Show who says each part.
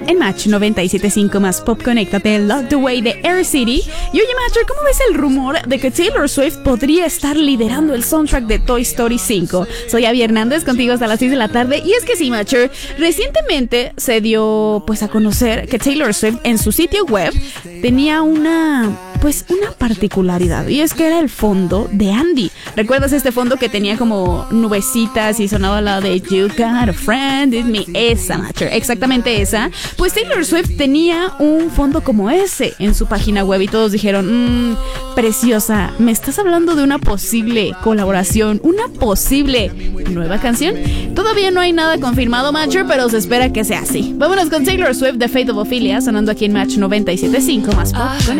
Speaker 1: en Match 97.5 más Pop. Conéctate, Locked Away de Air City. Y oye, Matcher, ¿cómo ves el rumor de que Taylor Swift podría estar liderando el soundtrack de Toy Story 5? Soy Abby Hernández, contigo hasta las 6 de la tarde. Y es que sí, Matcher, recientemente se dio pues a conocer que Taylor Swift en su sitio web tenía una particularidad, y es que era el fondo de Andy. ¿Recuerdas este fondo que tenía como nubecitas y sonaba la de You Got a Friend in Me? Esa, Matcher, exactamente esa. Pues Taylor Swift tenía un fondo como ese en su página web y todos dijeron, preciosa, ¿me estás hablando de una posible colaboración, una posible nueva canción? Todavía no hay nada confirmado, Matcher, pero se espera que sea así. Vámonos con Taylor Swift, The Fate of Ophelia, sonando aquí en Match 97.5 más Pop.